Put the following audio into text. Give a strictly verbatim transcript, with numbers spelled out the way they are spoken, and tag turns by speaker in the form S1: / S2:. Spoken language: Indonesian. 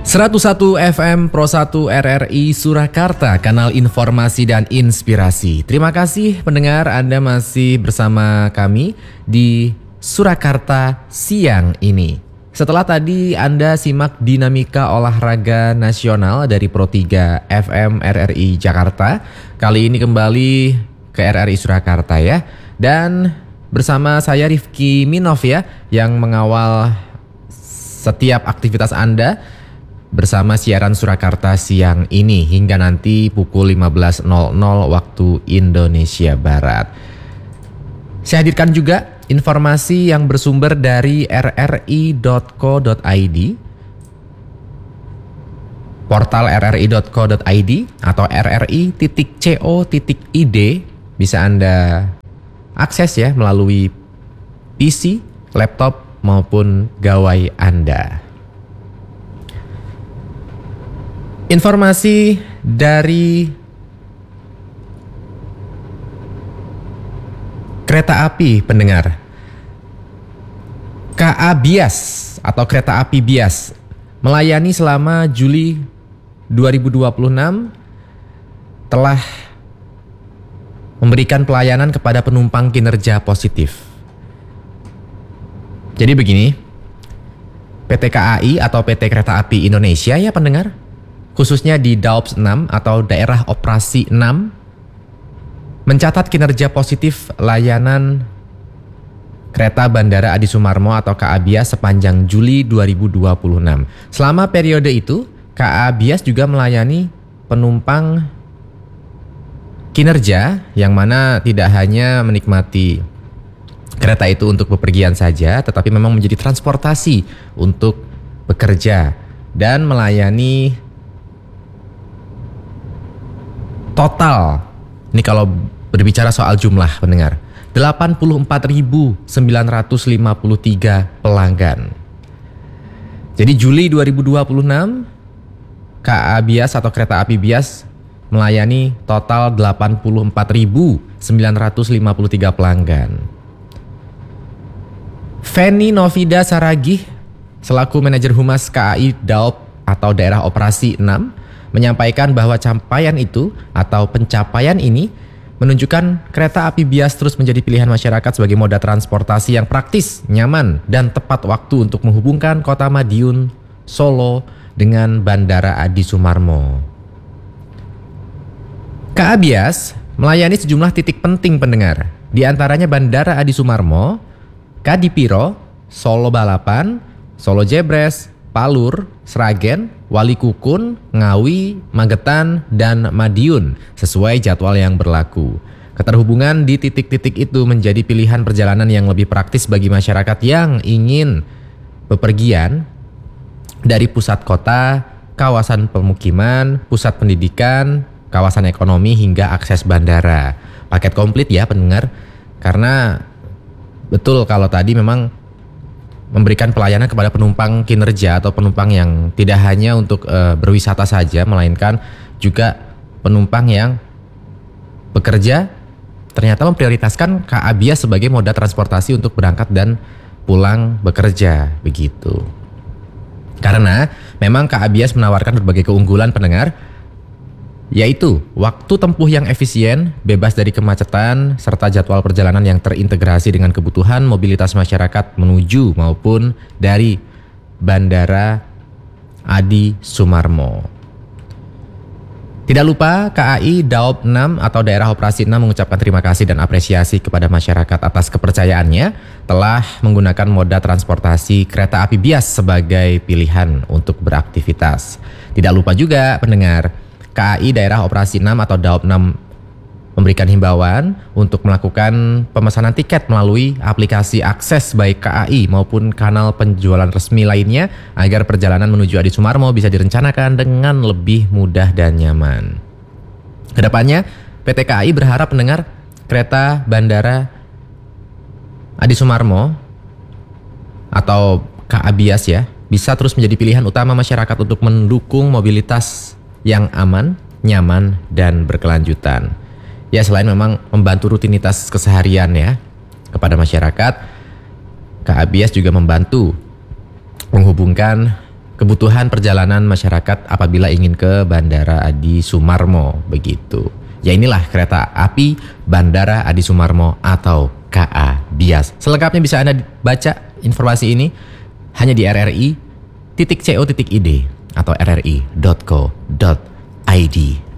S1: seratus satu F M Pro satu R R I Surakarta, kanal informasi dan inspirasi. Terima kasih pendengar, Anda masih bersama kami di Surakarta siang ini. Setelah tadi Anda simak dinamika olahraga nasional dari Pro tiga F M R R I Jakarta, kali ini kembali ke R R I Surakarta ya. Dan bersama saya Rifki Minov ya, yang mengawal setiap aktivitas Anda bersama siaran Surakarta siang ini hingga nanti pukul lima belas nol nol waktu Indonesia Barat. Saya hadirkan juga informasi yang bersumber dari r r i dot co dot i d, portal r r i dot co dot i d atau r r i titik co titik i d, bisa Anda akses ya melalui P C, laptop maupun gawai Anda. Informasi dari kereta api pendengar. K A Bias atau kereta api Bias melayani selama Juli dua ribu dua puluh enam telah memberikan pelayanan kepada penumpang kinerja positif. Jadi begini, P T K A I atau P T Kereta Api Indonesia ya pendengar, khususnya di Daops enam atau Daerah Operasi enam, mencatat kinerja positif layanan kereta Bandara Adi Sumarmo atau K A Bias sepanjang Juli dua ribu dua puluh enam. Selama periode itu, K A Bias juga melayani penumpang kinerja yang mana tidak hanya menikmati kereta itu untuk bepergian saja, tetapi memang menjadi transportasi untuk bekerja dan melayani total. Ini kalau berbicara soal jumlah pendengar, delapan puluh empat ribu sembilan ratus lima puluh tiga pelanggan. Jadi Juli dua ribu dua puluh enam, K A Bias atau Kereta Api Bias melayani total delapan puluh empat ribu sembilan ratus lima puluh tiga pelanggan. Feni Novida Saragih selaku manajer humas K A I Daop atau Daerah Operasi enam menyampaikan bahwa capaian itu atau pencapaian ini menunjukkan kereta api Bias terus menjadi pilihan masyarakat sebagai moda transportasi yang praktis, nyaman, dan tepat waktu untuk menghubungkan kota Madiun, Solo dengan Bandara Adi Sumarmo. K A Bias melayani sejumlah titik penting pendengar, di antaranya Bandara Adi Sumarmo, Kadipiro, Solo Balapan, Solo Jebres, Palur, Sragen, Walikukun, Ngawi, Magetan, dan Madiun sesuai jadwal yang berlaku. Keterhubungan di titik-titik itu menjadi pilihan perjalanan yang lebih praktis bagi masyarakat yang ingin bepergian dari pusat kota, kawasan pemukiman, pusat pendidikan, kawasan ekonomi hingga akses bandara. Paket komplit ya pendengar, karena betul kalau tadi memang memberikan pelayanan kepada penumpang kinerja atau penumpang yang tidak hanya untuk e, berwisata saja, melainkan juga penumpang yang bekerja ternyata memprioritaskan K A Bias sebagai moda transportasi untuk berangkat dan pulang bekerja begitu. Karena memang K A Bias menawarkan berbagai keunggulan pendengar, yaitu waktu tempuh yang efisien, bebas dari kemacetan, serta jadwal perjalanan yang terintegrasi dengan kebutuhan mobilitas masyarakat menuju maupun dari Bandara Adi Sumarmo. Tidak lupa K A I Daop enam atau Daerah Operasi enam mengucapkan terima kasih dan apresiasi kepada masyarakat atas kepercayaannya telah menggunakan moda transportasi kereta api Bias sebagai pilihan untuk beraktivitas. Tidak lupa juga pendengar, K A I Daerah Operasi enam atau Daop enam memberikan himbauan untuk melakukan pemesanan tiket melalui aplikasi akses baik K A I maupun kanal penjualan resmi lainnya agar perjalanan menuju Adi Sumarmo bisa direncanakan dengan lebih mudah dan nyaman. Kedepannya, P T K A I berharap pendengar kereta Bandara Adi Sumarmo atau K A Bias ya bisa terus menjadi pilihan utama masyarakat untuk mendukung mobilitas yang aman, nyaman, dan berkelanjutan. Ya, selain memang membantu rutinitas keseharian ya kepada masyarakat, K A Bias juga membantu menghubungkan kebutuhan perjalanan masyarakat apabila ingin ke Bandara Adi Sumarmo begitu. Ya inilah kereta api Bandara Adi Sumarmo atau K A Bias. Selengkapnya bisa Anda baca informasi ini hanya di r r i titik co titik i d atau r r i titik co titik i d.